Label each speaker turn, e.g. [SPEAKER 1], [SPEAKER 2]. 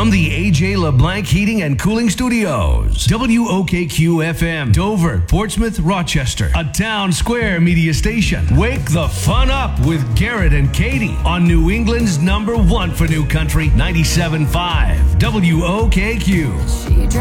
[SPEAKER 1] from the AJ LeBlanc Heating and Cooling Studios. WOKQ FM, Dover, Portsmouth, Rochester. A Town Square media station. Wake the fun up with Garrett and Katie on New England's #1 for New Country, 97.5 WOKQ.